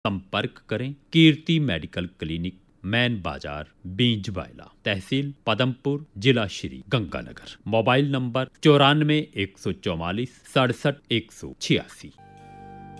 संपर्क करें कीर्ति medical clinic, man बाजार, बींजबाइला, तहसील पदमपुर, जिला श्री गंगानगर। Mobile number 94 144 67 186।